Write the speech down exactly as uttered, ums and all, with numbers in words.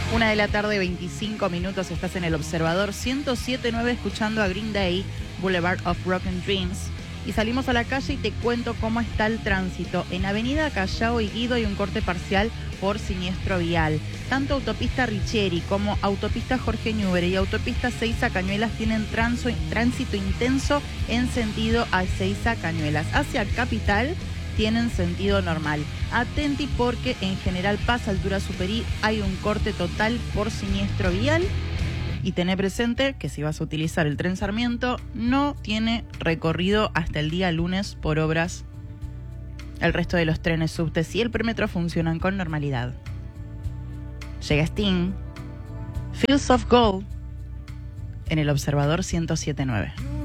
Una de la tarde, veinticinco minutos, estás en el Observador ciento siete punto nueve escuchando a Green Day, Boulevard of Broken Dreams. Y salimos a la calle y te cuento cómo está el tránsito. En Avenida Callao y Guido hay un corte parcial por siniestro vial. Tanto autopista Richieri como autopista Jorge Newbery y autopista Seiza Cañuelas tienen transo, tránsito intenso en sentido a Seiza Cañuelas. Hacia Capital tienen sentido normal. Atenti porque en General Paz, altura Superí, hay un corte total por siniestro vial. Y tené presente que si vas a utilizar el tren Sarmiento, no tiene recorrido hasta el día lunes por obras. El resto de los trenes subtes y el premetro funcionan con normalidad. Llega Sting, Fields of Gold, en el Observador ciento siete punto nueve.